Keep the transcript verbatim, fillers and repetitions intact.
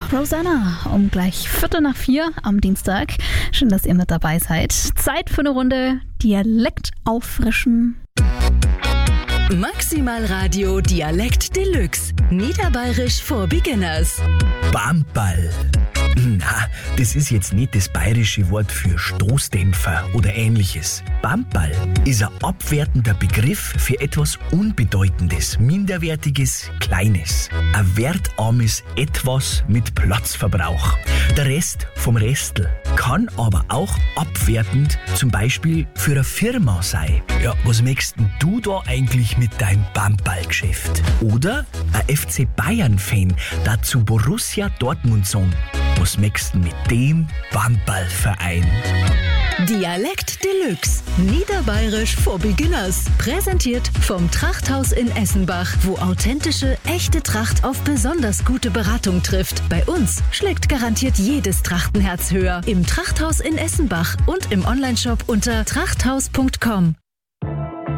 Rosanna um gleich Viertel nach vier am Dienstag. Schön, dass ihr mit dabei seid. Zeit für eine Runde Dialekt auffrischen. Maximal Radio Dialekt Deluxe. Niederbayerisch for Beginners. Bamperl. Na, das ist jetzt nicht das bayerische Wort für Stoßdämpfer oder ähnliches. Bamperl ist ein abwertender Begriff für etwas Unbedeutendes, Minderwertiges, Kleines. Ein wertarmes Etwas mit Platzverbrauch. Der Rest vom Restl kann aber auch abwertend zum Beispiel für eine Firma sein. Ja, was möchtest denn du da eigentlich mit deinem Bamperl-Geschäft? Oder ein F C Bayern-Fan, dazu Borussia Dortmund sagen. Was möchtest du mit dem Bamperl-Verein? Dialekt Deluxe. Niederbayerisch for Beginners. Präsentiert vom Trachthaus in Essenbach, wo authentische, echte Tracht auf besonders gute Beratung trifft. Bei uns schlägt garantiert jedes Trachtenherz höher. Im Trachthaus in Essenbach und im Onlineshop unter trachthaus punkt com.